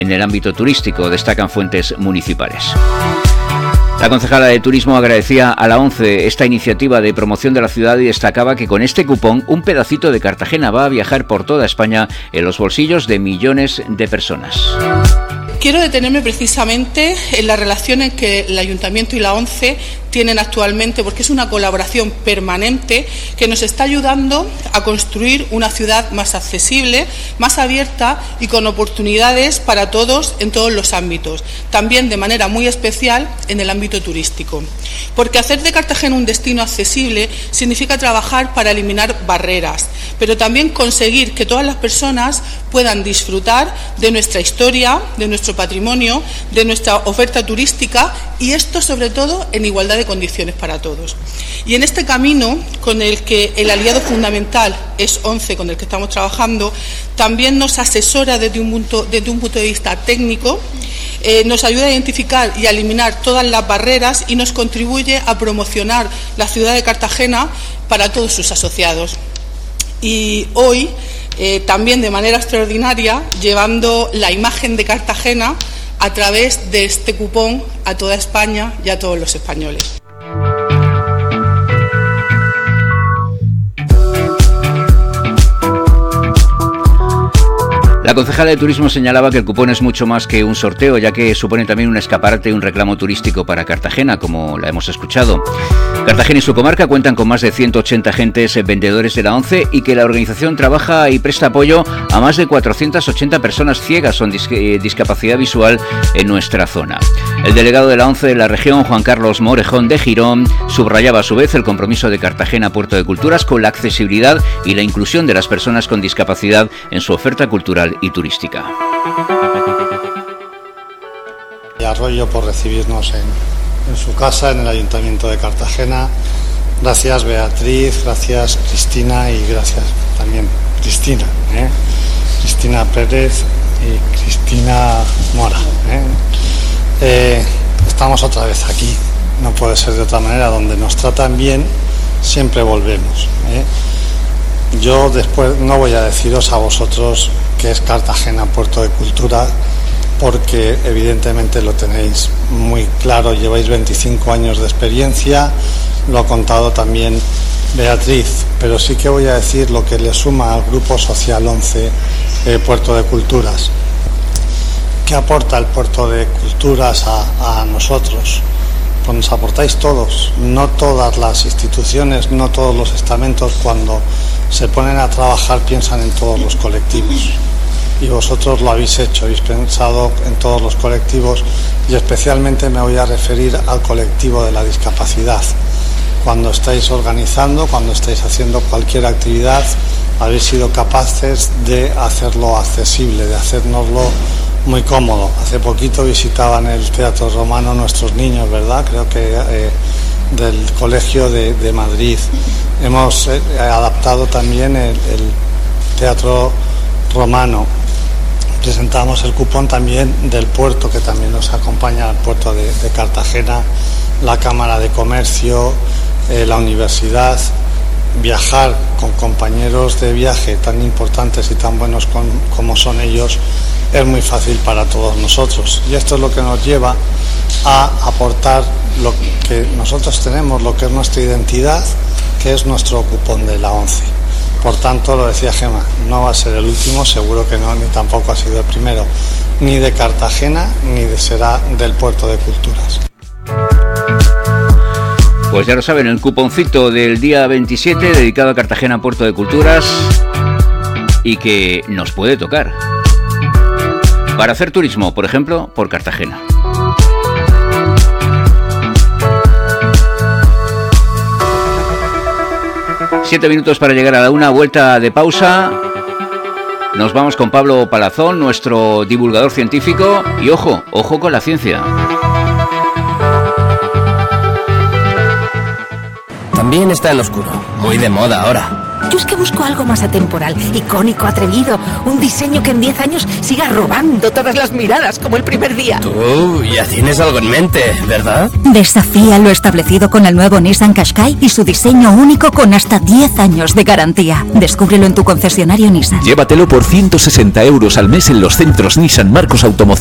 en el ámbito turístico, destacan fuentes municipales. La concejala de Turismo agradecía a la ONCE esta iniciativa de promoción de la ciudad y destacaba que con este cupón un pedacito de Cartagena va a viajar por toda España en los bolsillos de millones de personas. Quiero detenerme precisamente en la relación en que el Ayuntamiento y la ONCE tienen actualmente, porque es una colaboración permanente que nos está ayudando a construir una ciudad más accesible, más abierta y con oportunidades para todos en todos los ámbitos, también de manera muy especial en el ámbito turístico. Porque hacer de Cartagena un destino accesible significa trabajar para eliminar barreras, pero también conseguir que todas las personas puedan disfrutar de nuestra historia, de nuestro patrimonio, de nuestra oferta turística, y esto sobre todo en igualdad de condiciones para todos. Y en este camino, con el que el aliado fundamental es ONCE, con el que estamos trabajando, también nos asesora desde un punto de vista técnico, nos ayuda a identificar y a eliminar todas las barreras y nos contribuye a promocionar la ciudad de Cartagena para todos sus asociados. Y hoy, también de manera extraordinaria, llevando la imagen de Cartagena a través de este cupón a toda España y a todos los españoles. La concejala de Turismo señalaba que el cupón es mucho más que un sorteo, ya que supone también un escaparate y un reclamo turístico para Cartagena, como la hemos escuchado. Cartagena y su comarca cuentan con más de 180 agentes vendedores de la ONCE y que la organización trabaja y presta apoyo a más de 480 personas ciegas con discapacidad visual en nuestra zona. El delegado de la ONCE de la región, Juan Carlos Morejón de Girón, subrayaba a su vez el compromiso de Cartagena Puerto de Culturas con la accesibilidad y la inclusión de las personas con discapacidad en su oferta cultural y turística. Y Arroyo por recibirnos en su casa, en el Ayuntamiento de Cartagena. Gracias Beatriz, gracias Cristina y gracias también Cristina Pérez y Cristina Mora. Estamos otra vez aquí, no puede ser de otra manera, donde nos tratan bien siempre volvemos. Yo después no voy a deciros a vosotros qué es Cartagena Puerto de Cultura, porque evidentemente lo tenéis muy claro, lleváis 25 años de experiencia, lo ha contado también Beatriz, pero sí que voy a decir lo que le suma al Grupo Social 11 Puerto de Culturas. ¿Qué aporta el Puerto de Culturas a nosotros? Pues nos aportáis todos, no todas las instituciones, no todos los estamentos, cuando se ponen a trabajar piensan en todos los colectivos. Y vosotros lo habéis hecho, habéis pensado en todos los colectivos y especialmente me voy a referir al colectivo de la discapacidad. Cuando estáis organizando, cuando estáis haciendo cualquier actividad, habéis sido capaces de hacerlo accesible, de hacérnoslo muy cómodo. Hace poquito visitaban el Teatro Romano nuestros niños, ¿verdad? Creo que del Colegio de Madrid. Hemos adaptado también el Teatro Romano. Presentamos el cupón también del puerto, que también nos acompaña al puerto de Cartagena, la Cámara de Comercio, la universidad. Viajar con compañeros de viaje tan importantes y tan buenos como son ellos es muy fácil para todos nosotros, y esto es lo que nos lleva a aportar lo que nosotros tenemos, lo que es nuestra identidad, que es nuestro cupón de la ONCE. Por tanto, lo decía Gemma, no va a ser el último, seguro que no, ni tampoco ha sido el primero, ni de Cartagena, ni será del Puerto de Culturas. Pues ya lo saben, el cuponcito del día 27 dedicado a Cartagena Puerto de Culturas y que nos puede tocar para hacer turismo, por ejemplo, por Cartagena. Siete minutos para llegar a una vuelta de pausa. Nos vamos con Pablo Palazón, nuestro divulgador científico, y ojo con la ciencia. También está en oscuro, muy de moda ahora. Yo es que busco algo más atemporal, icónico, atrevido, un diseño que en 10 años siga robando todas las miradas como el primer día. Tú ya tienes algo en mente, ¿verdad? Desafía lo establecido con el nuevo Nissan Qashqai y su diseño único con hasta 10 años de garantía. Descúbrelo en tu concesionario Nissan. Llévatelo por 160 € al mes en los centros Nissan Marcos Automoción.